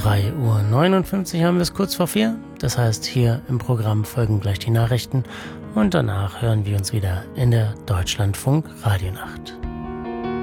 3:59 Uhr haben wir es kurz vor 4. Das heißt, hier im Programm folgen gleich die Nachrichten und danach hören wir uns wieder in der Deutschlandfunk Radionacht.